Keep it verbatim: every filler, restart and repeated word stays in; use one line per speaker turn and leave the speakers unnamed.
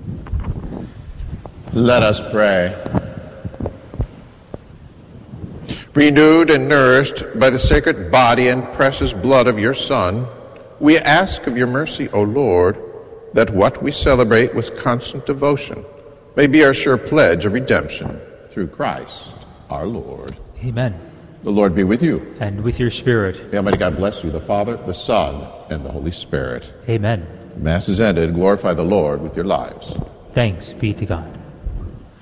Let us pray. Renewed and nourished by the sacred body and precious blood of your Son, we ask of your mercy, O Lord, that what we celebrate with constant devotion may be our sure pledge of redemption through Christ our Lord.
Amen.
The Lord be with you.
And with your spirit.
May Almighty God bless you, the Father, the Son, and the Holy Spirit.
Amen.
Mass is ended. Glorify the Lord with your lives.
Thanks be to God.